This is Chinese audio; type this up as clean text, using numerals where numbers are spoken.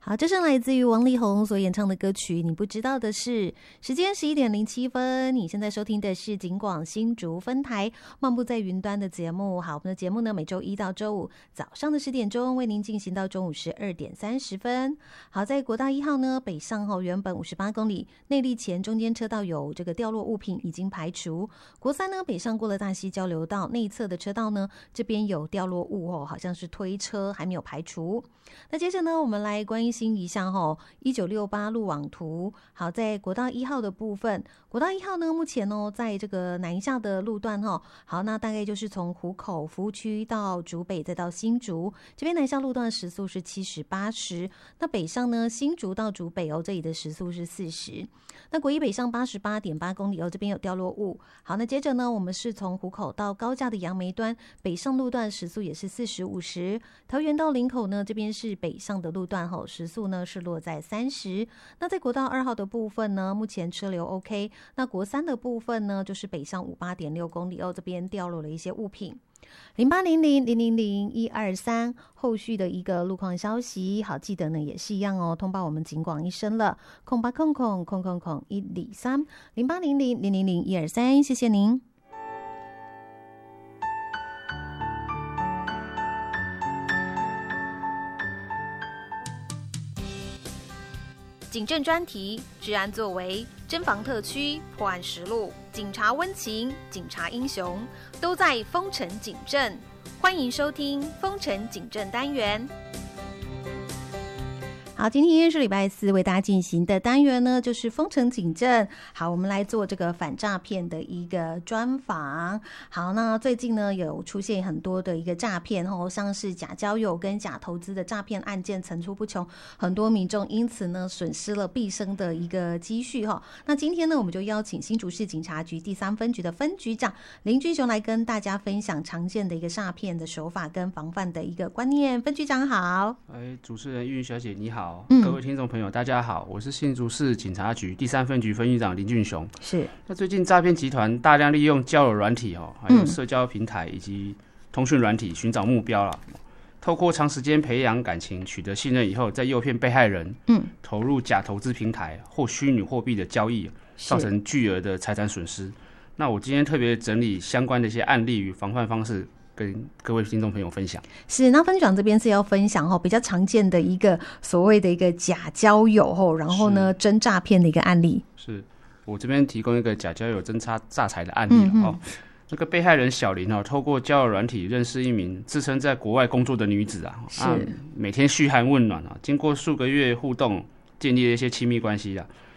好，这是来自于王力宏所演唱的歌曲《你不知道的事》。时间11:07，你现在收听的是警广新竹分台漫步在云端的节目。好，我们的节目呢，每周一到周五早上的10点钟为您进行到中午12:30。好，在国道1号呢，北上后原本58公里内坜前中间车道有这个掉落物品已经排除。国3呢，北上过了大溪交流道内侧的车道呢，这边有掉落物哦，好像是推车还没有排除。那接着呢，我们来关心一下1968路网图。好，在国道1号的部分，国道1号呢，目前在这个南下的路段好，那大概就是从湖口服务区到竹北再到新竹，这边南下路段时速是70、80。那北上呢，新竹到竹北这里的时速是40。那国一北上88.8公里这边有掉落物。好，那接着呢，我们是从湖口到高架的杨梅端，北上路段时速也是40、50。桃园到林口呢，这边是北上的路段时速呢是落在30。那在国道2号的部分呢，目前车流 OK。那国3的部分呢，就是北上58.6公里这边掉落了一些物品。0800-000-123后续的一个路况消息，好，记得呢也是一样通报我们警广一声了，0800-123 0800-000-123，谢谢您。 警政专题，治安作为，侦防特区，破案实录，警察温情，警察英雄，都在丰城警政。欢迎收听丰城警政单元。 好，今天是礼拜4，为大家进行的单元呢，就是丰城警政。好，我们来做这个反诈骗的一个专访。好，那最近呢有出现很多的一个诈骗像是假交友跟假投资的诈骗案件层出不穷，很多民众因此呢损失了毕生的一个积蓄那今天呢，我们就邀请新竹市警察局第3分局的分局长林君雄来跟大家分享常见的一个诈骗的手法跟防范的一个观念。分局长好。 主持人玉云小姐你好。各位听众朋友大家好，我是新竹市警察局第3分局分局长林俊雄。 是。 那最近诈骗集团大量利用交友软体还有社交平台以及通讯软体寻找目标啦，透过长时间培养感情取得信任以后，再诱骗被害人投入假投资平台或虚拟货币的交易，造成巨额的财产损失。那我今天特别整理相关的一些案例与防范方式跟各位听众朋友分享。 是，那分局长这边是要分享比较常见的一个所谓的一个假交友然后呢真诈骗的一个案例。是， 我这边提供一个假交友真诈财的案例那个被害人小林透过交友软体认识一名自称在国外工作的女子每天嘘寒问暖经过数个月互动，建立了一些亲密关系